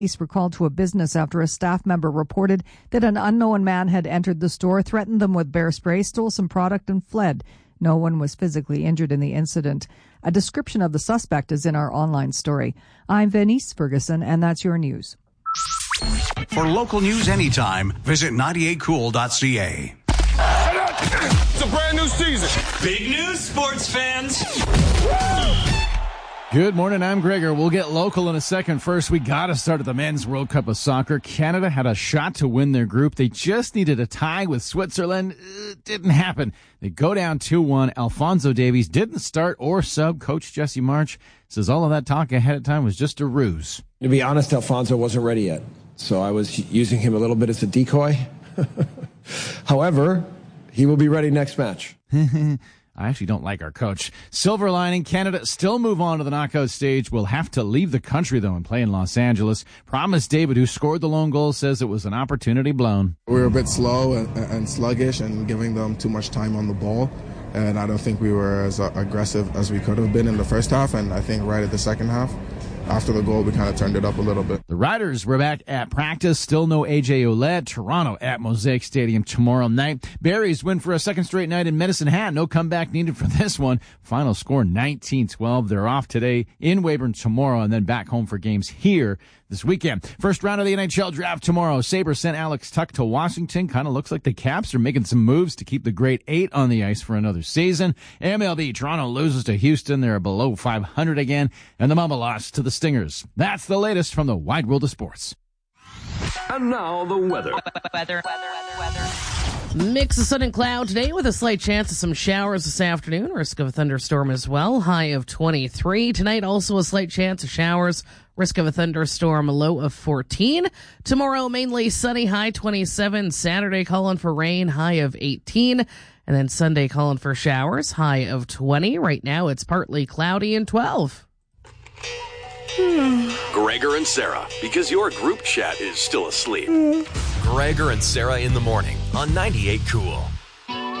Police were called to a business after a staff member reported that an unknown man had entered the store, threatened them with bear spray, stole some product, and fled. No one was physically injured in the incident. A description of the suspect is in our online story. I'm Venice Ferguson, and that's your news. For local news anytime, visit 98cool.ca. It's a brand new season. Big news, sports fans. Good morning, I'm Gregor. We'll get local in a second. First, we got to start at the Men's World Cup of Soccer. Canada had a shot to win their group. They just needed a tie with Switzerland. It didn't happen. They go down 2-1. Alphonso Davies didn't start or sub. Coach Jesse March says all of that talk ahead of time was just a ruse. To be honest, Alphonso wasn't ready yet, so I was using him a little bit as a decoy. However, he will be ready next match. I actually don't like our coach. Silver lining, Canada still move on to the knockout stage. Will have to leave the country, though, and play in Los Angeles. Promise David, who scored the lone goal, says it was an opportunity blown. We were a bit slow and sluggish and giving them too much time on the ball. And I don't think we were as aggressive as we could have been in the first half. And I think right at the second half, after the goal, we kind of turned it up a little bit. The Riders were back at practice. Still no AJ Ouellette. Toronto at Mosaic Stadium tomorrow night. Berries win for a second straight night in Medicine Hat. No comeback needed for this one. Final score 19-12. They're off today in Weyburn tomorrow and then back home for games here this weekend. First round of the NHL draft tomorrow. Sabres sent Alex Tuch to Washington. Kind of looks like the Caps are making some moves to keep the Great Eight on the ice for another season. MLB, Toronto loses to Houston. They're below 500 again. And the Mamba lost to the Stingers. That's the latest from the wide world of sports. And now the weather. Mix of sun and cloud today with a slight chance of some showers this afternoon. Risk of a thunderstorm as well. High of 23. Tonight also a slight chance of showers. Risk of a thunderstorm, a low of 14. Tomorrow mainly sunny, high 27. Saturday calling for rain, high of 18. And then Sunday calling for showers, high of 20. Right now it's partly cloudy and 12. Gregor and Sarah, because your group chat is still asleep. Gregor and Sarah in the morning on 98 Cool.